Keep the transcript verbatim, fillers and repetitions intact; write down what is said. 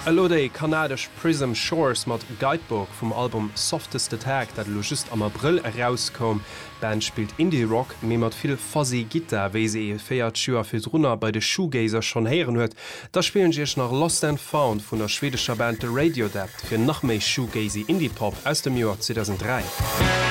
Lodei kanadisch Prism Shores mat Guidebook vom Album Softest Attack, dat lo just am April herauskom. Band spielt Indie-Rock, mé mat viel fuzzy Gitter, wéi se feiert Schuer fir Runner bei de Shoegazer schon heieren huet. Da spielen sech nach Lost and Found vun der schwedischer Band The Radio Dept fir nach méi Shoegazy Indie-Pop aus dem Joar zweitausenddrei.